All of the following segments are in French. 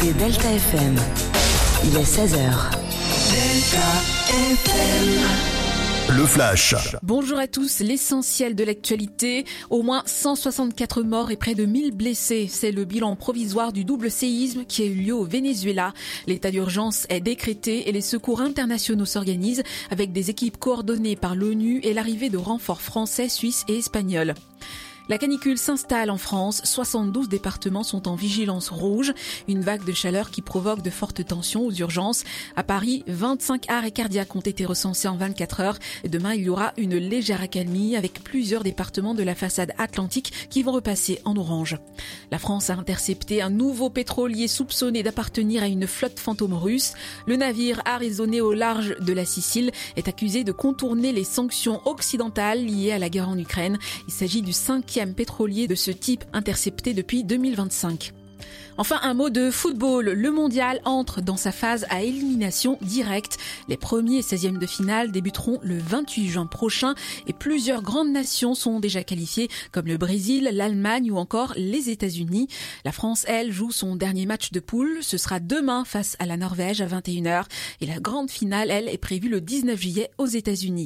Et Delta FM, il est 16h. Delta FM. Le Flash. Bonjour à tous, l'essentiel de l'actualité. Au moins 164 morts et près de 1000 blessés. C'est le bilan provisoire du double séisme qui a eu lieu au Venezuela. L'état d'urgence est décrété et les secours internationaux s'organisent avec des équipes coordonnées par l'ONU et l'arrivée de renforts français, suisses et espagnols. La canicule s'installe en France. 72 départements sont en vigilance rouge. Une vague de chaleur qui provoque de fortes tensions aux urgences. À Paris, 25 arrêts cardiaques ont été recensés en 24 heures. Et demain, il y aura une légère accalmie avec plusieurs départements de la façade atlantique qui vont repasser en orange. La France a intercepté un nouveau pétrolier soupçonné d'appartenir à une flotte fantôme russe. Le navire arraisonné au large de la Sicile est accusé de contourner les sanctions occidentales liées à la guerre en Ukraine. Il s'agit du 5e pétrolier de ce type intercepté depuis 2025. Enfin, un mot de football. Le mondial entre dans sa phase à élimination directe. Les premiers et 16e de finale débuteront le 28 juin prochain et plusieurs grandes nations sont déjà qualifiées comme le Brésil, l'Allemagne ou encore les États-Unis. La France, elle, joue son dernier match de poule. Ce sera demain face à la Norvège à 21h et la grande finale, elle, est prévue le 19 juillet aux États-Unis.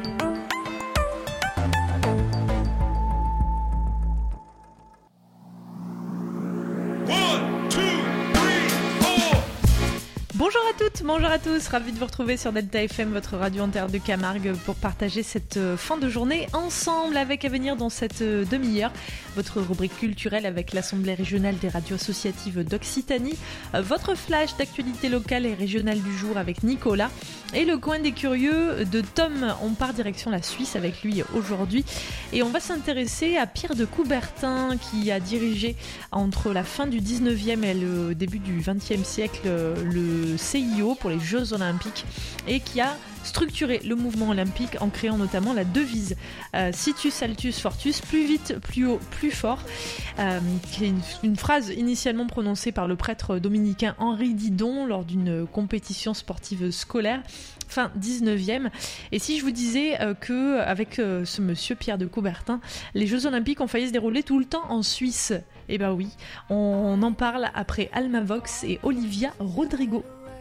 Bonjour à toutes, bonjour à tous, ravi de vous retrouver sur Delta FM, votre radio interne de Camargue, pour partager cette fin de journée ensemble avec à venir dans cette demi-heure. Votre rubrique culturelle avec l'Assemblée régionale des radios associatives d'Occitanie, votre flash d'actualité locale et régionale du jour avec Nicolas et le coin des curieux de Tom. On part direction la Suisse avec lui aujourd'hui et on va s'intéresser à Pierre de Coubertin qui a dirigé entre la fin du 19e et le début du 20e siècle le CIO pour les Jeux Olympiques et qui a structuré le mouvement olympique en créant notamment la devise Situs Altus Fortus, plus vite, plus haut, plus fort, qui est une phrase initialement prononcée par le prêtre dominicain Henri Didon lors d'une compétition sportive scolaire fin 19e. Et si je vous disais que avec ce monsieur Pierre de Coubertin, les Jeux Olympiques ont failli se dérouler tout le temps en Suisse, eh ben oui, on en parle après Alma Vox et Olivia Rodrigo.